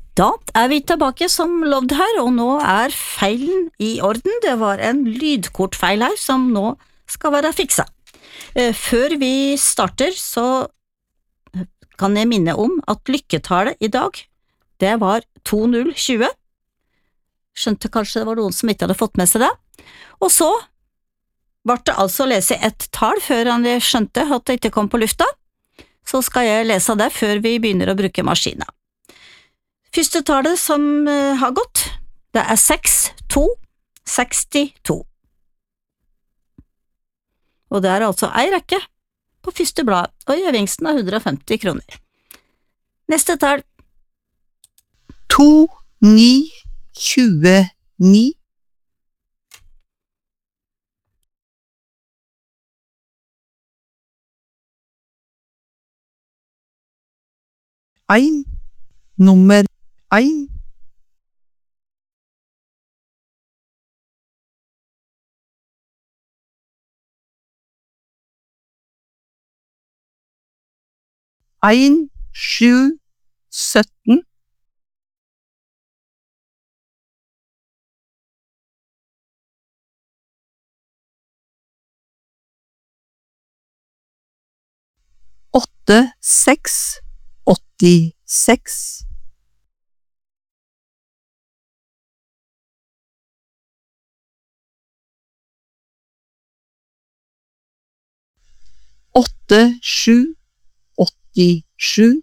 Da vi tilbake som lovd her, og nå feilen i orden. Det var en lydkortfeil her som nå skal være fiksa. Før vi starter, så kan jeg minne om at lykketallet i dag, det var 2020. Skjønte kanskje det var noen som ikke hadde fått med seg det. Og så ble det altså å lese et tall før han skjønte at det ikke kom på lufta. Så skal jeg lese det før vi begynner å bruke maskinen. Første tallet som har gått, det 6262. Og det altså ei rekke på første blad, og gevinsten 150 kroner. Neste tall. 2929. Nummer 1. Ein, 7, 17. Åtte, 6, 86. Åtte, 7, 87.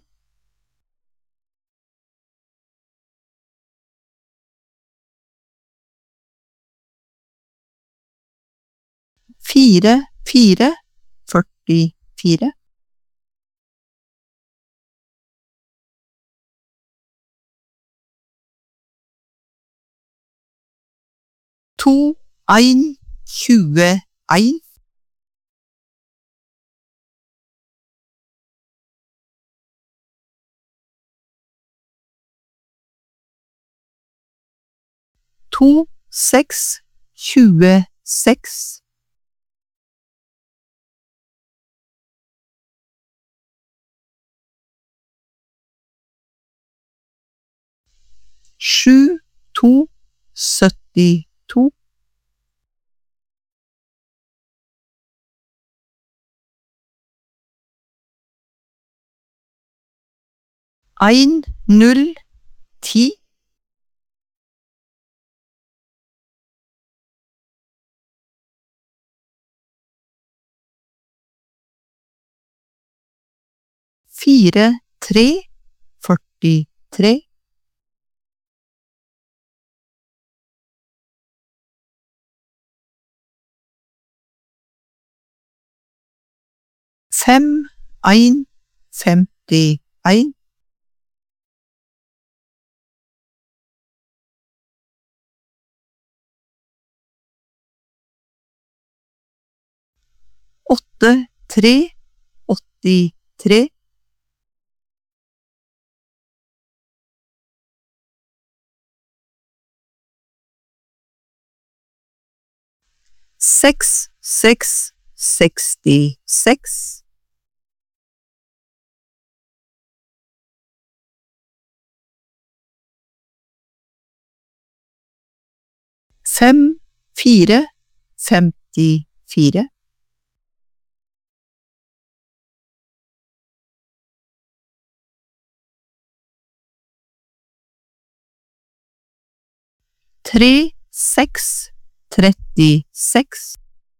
Fire, 4, 44. To, 1, 21. To, 6, 26. Sju, 2, 72. Ein, 0, 10. Fire, 3, 43. Fem, 1, 51. Åtte, 3, 83. Seks, 6, 66. Fem, 4, 54. Tre, 6, 36.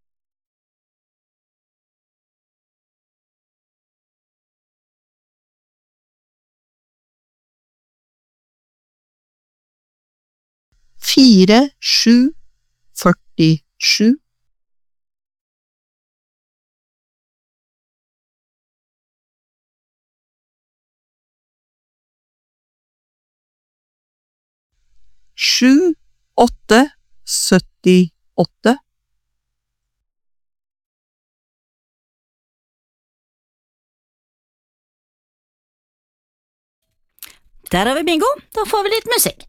Fire, 7, 47. Sju, 8, 78. Der har vi bingo, da får vi litt musikk.